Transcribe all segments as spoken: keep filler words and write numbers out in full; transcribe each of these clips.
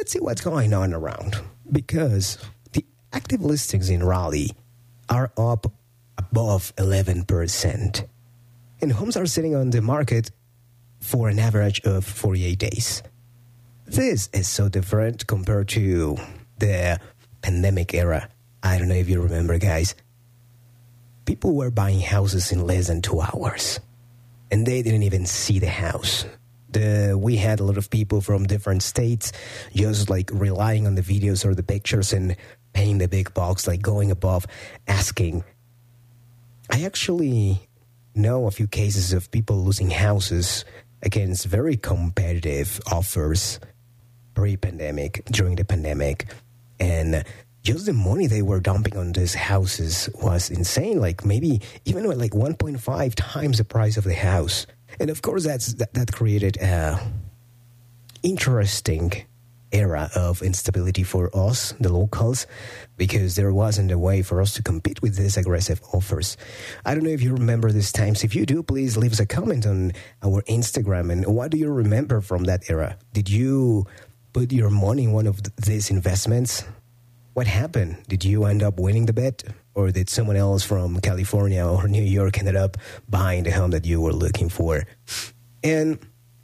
let's see what's going on around. Because the active listings in Raleigh are up above eleven percent. And homes are sitting on the market for an average of forty-eight days. This is so different compared to the pandemic era. I don't know if you remember, guys. People were buying houses in less than two hours. And they didn't even see the house. The, we had a lot of people from different states just like relying on the videos or the pictures and paying the big bucks, like going above, asking. I actually know a few cases of people losing houses against very competitive offers pre-pandemic, during the pandemic. And just the money they were dumping on these houses was insane. Like maybe even like one point five times the price of the house. And of course, that's that, that created a interesting era of instability for us, the locals, because there wasn't a way for us to compete with these aggressive offers. I don't know if you remember these times. If you do, please leave us a comment on our Instagram. And what do you remember from that era? Did you put your money in one of th- these investments? What happened? Did you end up winning the bet? Or did someone else from California or New York ended up buying the home that you were looking for? And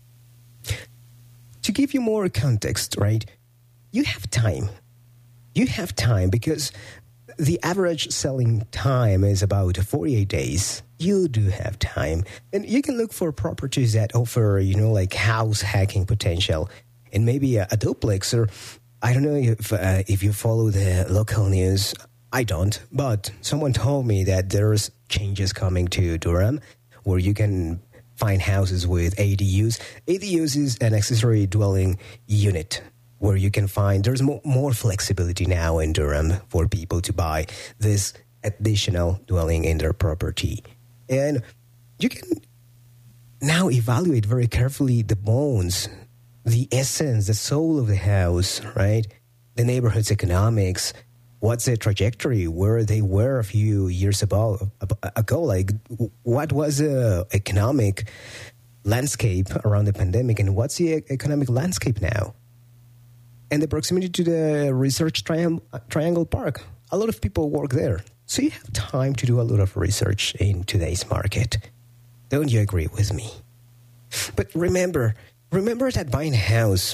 to give you more context, right? You have time. You have time because the average selling time is about forty-eight days. You do have time. And you can look for properties that offer, you know, like house hacking potential and maybe a, a duplex. Or I don't know if uh, if you follow the local news. I don't, but someone told me that there's changes coming to Durham where you can find houses with A D Us. A D Us is an accessory dwelling unit where you can find, there's more, more flexibility now in Durham for people to buy this additional dwelling in their property. And you can now evaluate very carefully the bones, the essence, the soul of the house, right? The neighborhood's economics. What's the trajectory where they were a few years ago? ago? Like, what was the economic landscape around the pandemic, and what's the economic landscape now? And the proximity to the Research Triang- Triangle Park. A lot of people work there. So you have time to do a lot of research in today's market. Don't you agree with me? But remember, remember that buying a house,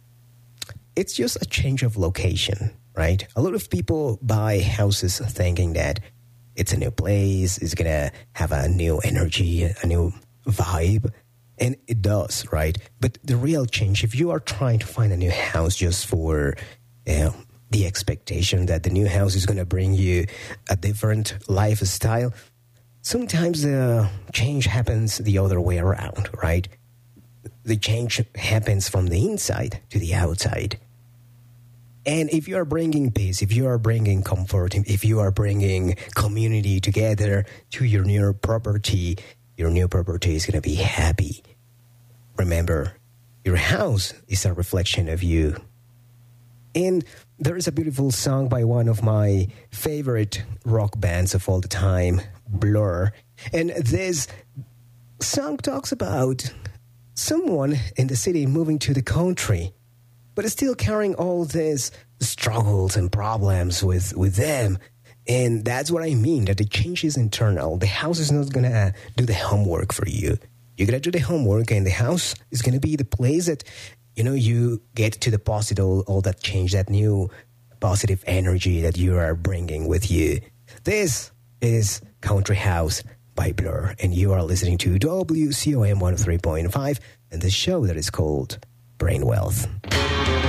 it's just a change of location. Right? A lot of people buy houses thinking that it's a new place, it's going to have a new energy, a new vibe. And it does, right? But the real change, if you are trying to find a new house just for you know, the expectation that the new house is going to bring you a different lifestyle, sometimes the change happens the other way around, right? The change happens from the inside to the outside. And if you are bringing peace, if you are bringing comfort, if you are bringing community together to your new property, your new property is going to be happy. Remember, your house is a reflection of you. And there is a beautiful song by one of my favorite rock bands of all the time, Blur. And this song talks about someone in the city moving to the country, but is still carrying all these struggles and problems with, with them. And that's what I mean, that the change is internal. The house is not going to do the homework for you. You're going to do the homework, and the house is going to be the place that, you know, you get to deposit all, all that change, that new positive energy that you are bringing with you. This is Country House by Blur, and you are listening to W C O M one oh three point five and the show that is called Brain Wealth.